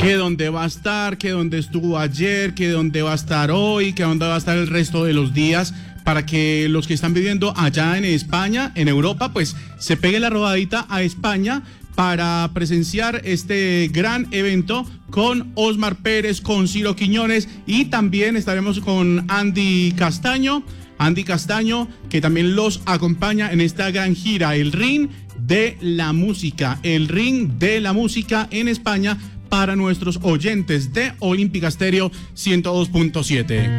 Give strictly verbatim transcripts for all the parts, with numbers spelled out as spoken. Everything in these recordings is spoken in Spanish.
que dónde va a estar, que dónde estuvo ayer, que dónde va a estar hoy, que dónde va a estar el resto de los días, para que los que están viviendo allá en España, en Europa, pues se peguen la rodadita a España para presenciar este gran evento con Osmar Pérez, con Ciro Quiñones, y también estaremos con Andy Castaño, Andy Castaño, que también los acompaña en esta gran gira, el Ring de la Música, el Ring de la Música en España para nuestros oyentes de Olímpica Estéreo ciento dos punto siete.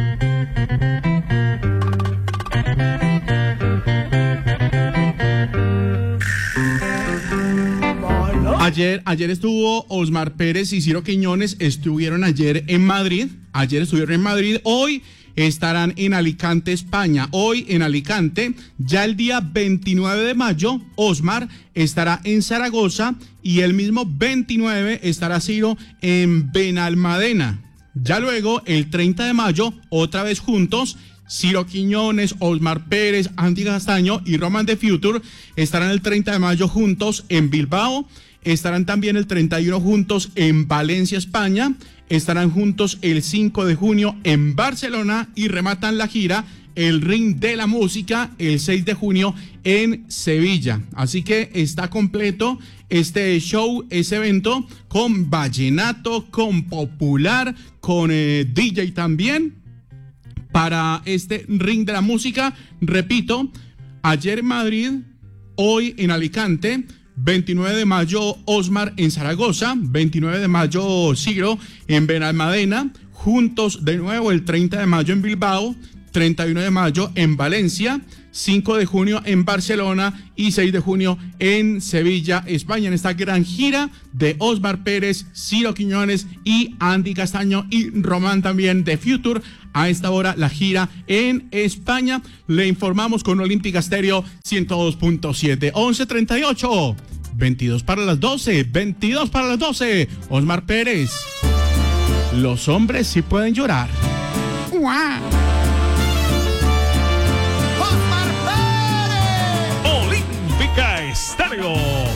Ayer, ayer estuvo Osmar Pérez y Ciro Quiñones, estuvieron ayer en Madrid, ayer estuvieron en Madrid, hoy estarán en Alicante, España. Hoy en Alicante, ya el día veintinueve de mayo, Osmar estará en Zaragoza y el mismo veintinueve estará Ciro en Benalmádena. Ya luego, el treinta de mayo, otra vez juntos, Ciro Quiñones, Osmar Pérez, Andy Castaño y Roman The Future estarán el treinta de mayo juntos en Bilbao. Estarán también el treinta y uno juntos en Valencia, España. Estarán juntos el cinco de junio en Barcelona y rematan la gira el Ring de la Música el seis de junio en Sevilla. Así que está completo este show, ese evento, con vallenato, con popular, con eh, D J también, para este Ring de la Música. Repito, ayer en Madrid, hoy en Alicante, veintinueve de mayo Osmar en Zaragoza, veintinueve de mayo Ciro en Benalmádena, juntos de nuevo el treinta de mayo en Bilbao, treinta y uno de mayo en Valencia, cinco de junio en Barcelona y seis de junio en Sevilla, España, en esta gran gira de Osmar Pérez, Ciro Quiñones y Andy Castaño y Román también de Future. A esta hora la gira en España. Le informamos con Olímpica Estéreo ciento dos punto siete. once treinta y ocho, veintidós para las doce, veintidós para las doce. Osmar Pérez, los hombres sí pueden llorar. ¡Uah!